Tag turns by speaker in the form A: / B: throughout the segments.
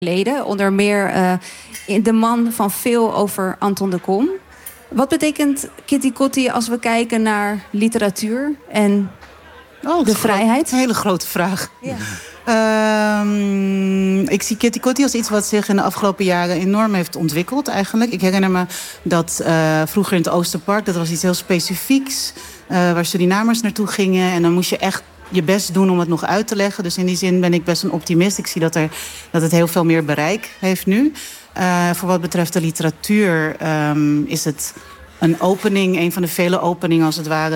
A: verleden. Onder meer de man van veel over Anton de Kom. Wat betekent Kitty Kotti als we kijken naar literatuur en de vrijheid?
B: Een hele grote vraag. Ja. Ik zie Kitty Kotti als iets wat zich in de afgelopen jaren enorm heeft ontwikkeld eigenlijk. Ik herinner me dat vroeger in het Oosterpark, dat was iets heel specifieks, waar Surinamers naartoe gingen. En dan moest je echt je best doen om het nog uit te leggen. Dus in die zin ben ik best een optimist. Ik zie dat het heel veel meer bereik heeft nu. Voor wat betreft de literatuur is het een opening, een van de vele openingen als het ware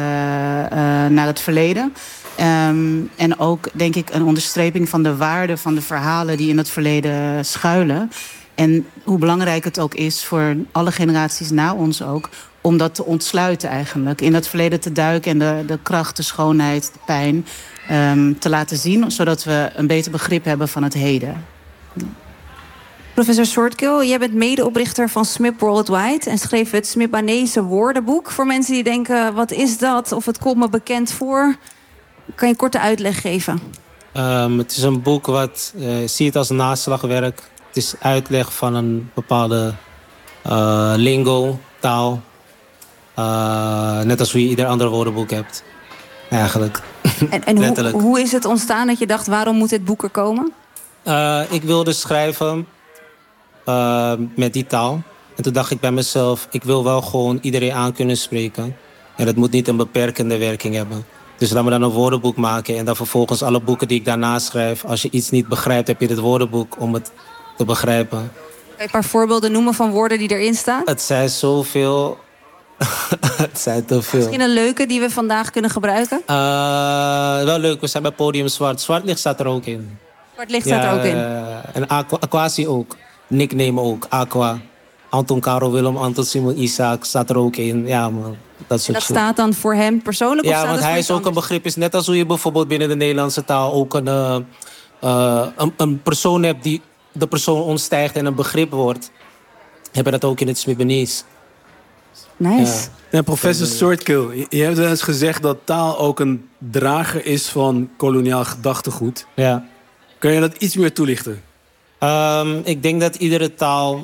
B: naar het verleden. En ook, denk ik, een onderstreping van de waarde van de verhalen die in het verleden schuilen. En hoe belangrijk het ook is voor alle generaties na ons ook, om dat te ontsluiten eigenlijk. In dat verleden te duiken en de kracht, de schoonheid, de pijn te laten zien, zodat we een beter begrip hebben van het heden.
A: Professor Soortkill, jij bent medeoprichter van SMIP Worldwide en schreef het Smibanese woordenboek. Voor mensen die denken, wat is dat? Of het komt me bekend voor. Kan je korte uitleg geven?
C: Het is een boek wat, zie het als een naslagwerk. Het is uitleg van een bepaalde lingo, taal. Net als hoe je ieder ander woordenboek hebt. Eigenlijk.
A: En hoe is het ontstaan dat je dacht, waarom moet dit boek er komen?
C: Ik wilde schrijven met die taal. En toen dacht ik bij mezelf, ik wil wel gewoon iedereen aan kunnen spreken. En dat moet niet een beperkende werking hebben. Dus laat me dan een woordenboek maken. En dan vervolgens alle boeken die ik daarna schrijf. Als je iets niet begrijpt, heb je dit woordenboek om het te begrijpen.
A: Kan je een paar voorbeelden noemen van woorden die erin staan?
C: Het zijn zoveel. Het zijn te veel.
A: Misschien een leuke die we vandaag kunnen gebruiken?
C: Wel leuk, we zijn bij Podium Zwart. Zwart licht staat er ook in.
A: Zwart licht staat er ook in.
C: En Aquasi ook. Nickname ook, Aqua. Anton Karel Willem, Anton Simon Isaac staat er ook in. Ja, man. Dat
A: staat dan voor hem persoonlijk?
C: Ja, want hij is ook een begrip. Is net als hoe je bijvoorbeeld binnen de Nederlandse taal ook een persoon hebt die de persoon ontstijgt en een begrip wordt. Hebben dat ook in het Smibanese.
A: Nice.
D: Ja, professor Soortkill, je hebt wel eens gezegd dat taal ook een drager is van koloniaal gedachtegoed.
C: Ja.
D: Kun je dat iets meer toelichten?
C: Ik denk dat iedere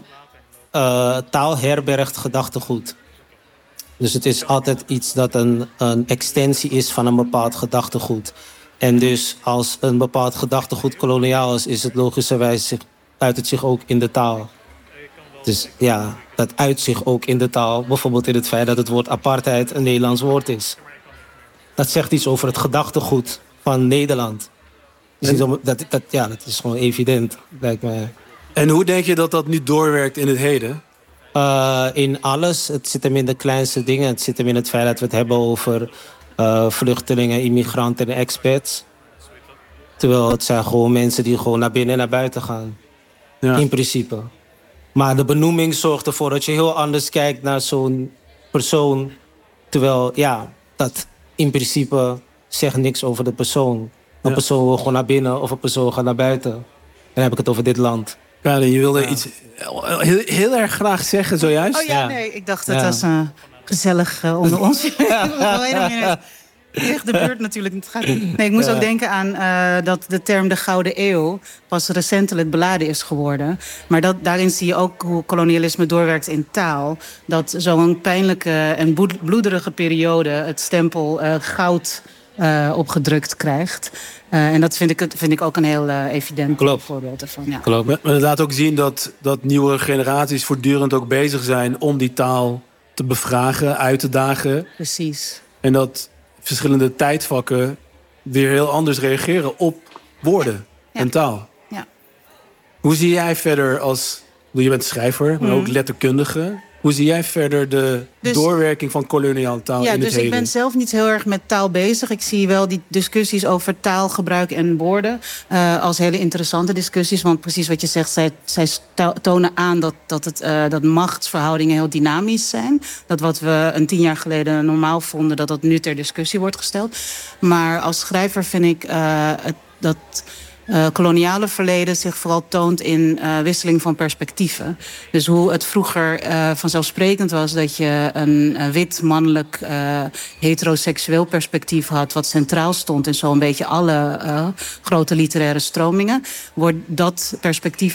C: taal herbergt gedachtegoed. Dus het is altijd iets dat een extensie is van een bepaald gedachtegoed. En dus als een bepaald gedachtegoed koloniaal is het logischerwijs uit het zich ook in de taal. Dus ja, dat uit zich ook in de taal. Bijvoorbeeld in het feit dat het woord apartheid een Nederlands woord is. Dat zegt iets over het gedachtegoed van Nederland. Dus dat is gewoon evident, lijkt mij.
D: En hoe denk je dat dat nu doorwerkt in het heden?
C: In alles. Het zit hem in de kleinste dingen. Het zit hem in het feit dat we het hebben over vluchtelingen, immigranten en expats. Terwijl het zijn gewoon mensen die gewoon naar binnen en naar buiten gaan. Ja. In principe. Maar de benoeming zorgt ervoor dat je heel anders kijkt naar zo'n persoon. Terwijl, ja, dat in principe zegt niks over de persoon. Een persoon wil gewoon naar binnen of een persoon gaat naar buiten. Dan heb ik het over dit land.
D: Karin, je wilde iets heel erg graag zeggen zojuist.
B: Oh ja, nee, ik dacht het was gezellig onder ons. Echt de buurt natuurlijk. Nee, ik moest ook denken aan dat de term de Gouden Eeuw pas recentelijk beladen is geworden. Maar daarin zie je ook hoe kolonialisme doorwerkt in taal. Dat zo'n pijnlijke en bloederige periode het stempel goud opgedrukt krijgt. En dat vind ik ook een heel evident voorbeeld ervan. Ja.
D: Klopt. Maar het laat ook zien dat nieuwe generaties voortdurend ook bezig zijn om die taal te bevragen, uit te dagen.
B: Precies.
D: En dat verschillende tijdvakken weer heel anders reageren op woorden en taal. Ja. Hoe zie jij verder je bent schrijver, maar ook letterkundige. Hoe zie jij verder de doorwerking van koloniale taal in het heden?
B: Ik ben zelf niet heel erg met taal bezig. Ik zie wel die discussies over taalgebruik en woorden als hele interessante discussies. Want precies wat je zegt, zij tonen aan dat machtsverhoudingen heel dynamisch zijn. Dat wat we 10 jaar geleden normaal vonden, dat nu ter discussie wordt gesteld. Maar als schrijver vind ik dat koloniale verleden zich vooral toont in wisseling van perspectieven. Dus hoe het vroeger vanzelfsprekend was dat je een wit, mannelijk, heteroseksueel perspectief had, wat centraal stond in zo'n beetje alle grote literaire stromingen, wordt dat perspectief